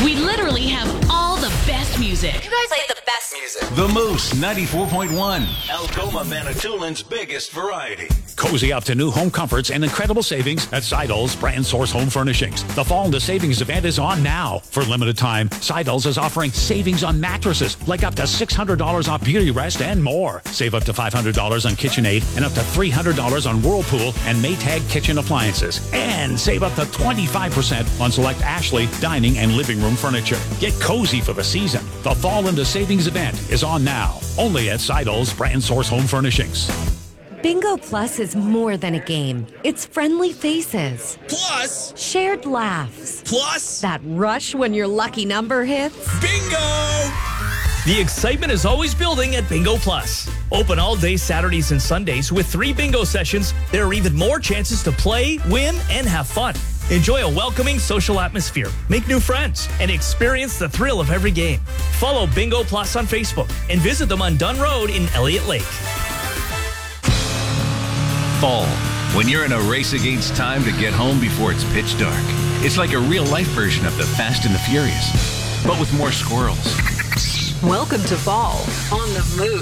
We literally have all the best music. You guys play the best music. The Moose 94.1. Algoma Manitoulин's biggest variety. Cozy up to new home comforts and incredible savings at Seidel's Brand Source Home Furnishings. The Fall into Savings event is on now. For a limited time, Seidel's is offering savings on mattresses, like up to $600 off Beauty Rest and more. Save up to $500 on KitchenAid and up to $300 on Whirlpool and Maytag kitchen appliances. And save up to 25% on select Ashley dining and living room furniture. Get cozy for the season. The Fall into Savings event is on now. Only at Seidel's Brand Source Home Furnishings. Bingo Plus is more than a game. It's friendly faces. Plus, shared laughs. Plus, that rush when your lucky number hits. Bingo! The excitement is always building at Bingo Plus. Open all day Saturdays and Sundays with 3 bingo sessions. There are even more chances to play, win, and have fun. Enjoy a welcoming social atmosphere, make new friends, and experience the thrill of every game. Follow Bingo Plus on Facebook and visit them on Dunn Road in Elliott Lake. Fall, when you're in a race against time to get home before it's pitch dark. It's like a real-life version of the Fast and the Furious, but with more squirrels. Welcome to fall on the Moose.